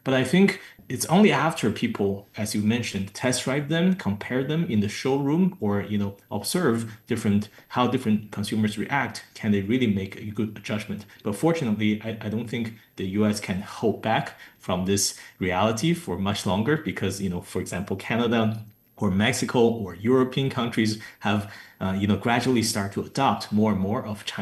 But I think it's only after people, as you mentioned, test drive them, compare them in the showroom, or observe how different consumers react, can they really make a good judgment. But fortunately, I don't think the US can hold back from this reality for much longer because, for example, Canada or Mexico or European countries have gradually start to adopt more and more of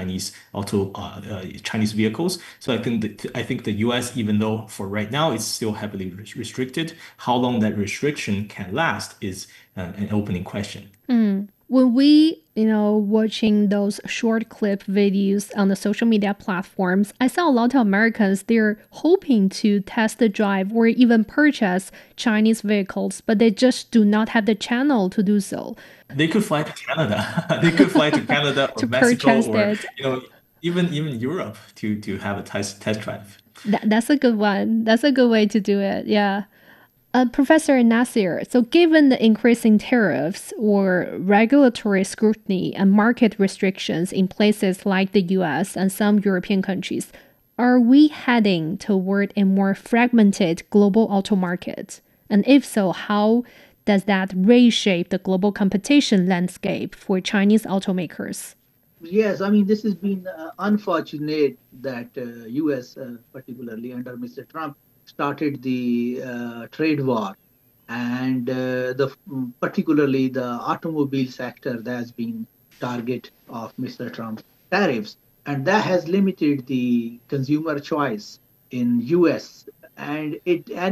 Chinese vehicles. So I think the U.S., even though for right now it's still heavily restricted, how long that restriction can last is an opening question. Mm. When we, watching those short clip videos on the social media platforms, I saw a lot of Americans, they're hoping to test the drive or even purchase Chinese vehicles, but they just do not have the channel to do so. They could fly to Canada. They could fly to Canada or To Mexico purchase or it. even Europe to have a test drive. That's a good one. That's a good way to do it. Yeah. Professor Nasir, so given the increasing tariffs or regulatory scrutiny and market restrictions in places like the US and some European countries, are we heading toward a more fragmented global auto market? And if so, how does that reshape the global competition landscape for Chinese automakers? Yes, I mean, this has been unfortunate that US, particularly under Mr. Trump, started the trade war. And particularly the automobile sector that has been target of Mr. Trump's tariffs. And that has limited the consumer choice in US. And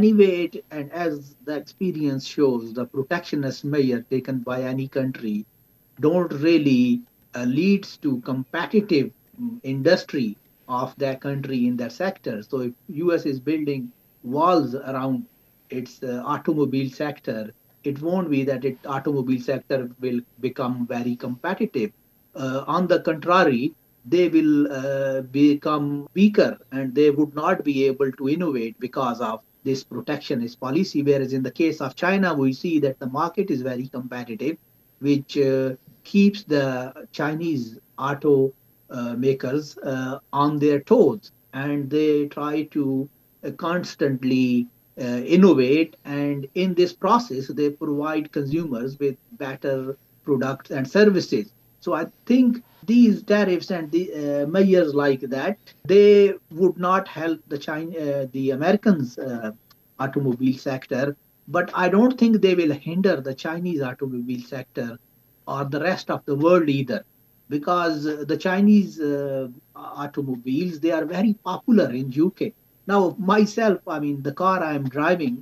and as the experience shows, the protectionist measure taken by any country don't really leads to competitive industry of their country in their sector. So if US is building walls around its automobile sector, it won't be that it automobile sector will become very competitive. On the contrary, they will become weaker and they would not be able to innovate because of this protectionist policy. Whereas in the case of China, we see that the market is very competitive, which keeps the Chinese auto makers on their toes, and they try to constantly innovate. And in this process, they provide consumers with better products and services. So I think these tariffs and the measures like that, they would not help the Americans automobile sector, but I don't think they will hinder the Chinese automobile sector or the rest of the world either, because the Chinese automobiles, they are very popular in UK. Now myself, I mean, the car I am driving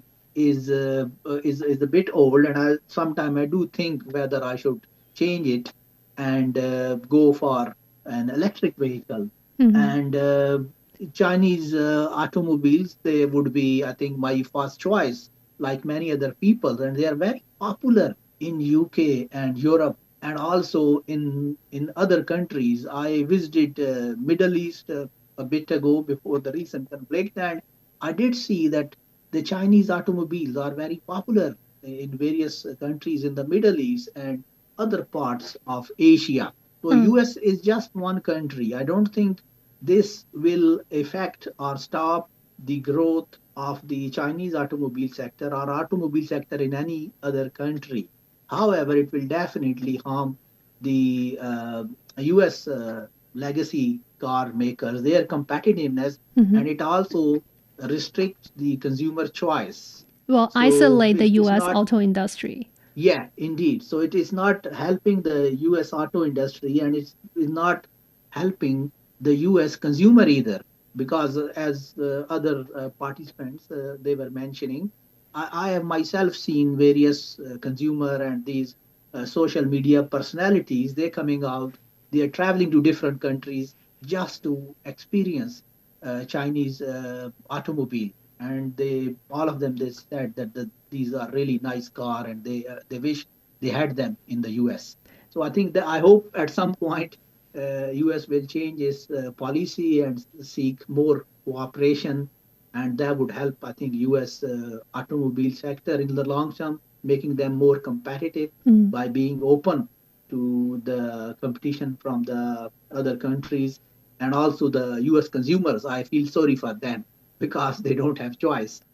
is a bit old, and I sometimes I do think whether I should change it and go for an electric vehicle. Mhm. And Chinese automobiles, they would be, I think, my first choice, like many other people, and they are very popular in UK and Europe, and also in other countries. I visited Middle East a bit ago before the recent conflict, and I did see that the Chinese automobiles are very popular in various countries in the Middle East and other parts of Asia. So Mm. US is just one country. I don't think this will affect or stop the growth of the Chinese automobile sector or automobile sector in any other country. However, it will definitely harm the US legacy car makers, their competitiveness, Mhm. and it also restricts the consumer choice. Well, So isolate the it's US not, auto industry. yeah, indeed. So it is not helping the US auto industry, and it's not helping the US consumer either, because as other participants they were mentioning, I have myself seen various consumer and these social media personalities. They're coming out, they are traveling to different countries just to experience Chinese automobile, and they all of them they said that these are really nice car, and they wish they had them in the US. So I think that I hope at some point US will change its policy and seek more cooperation, and that would help, I think, US automobile sector in the long term, making them more competitive Mm. by being open to the competition from the other countries. And also the US consumers, I feel sorry for them because they don't have choice.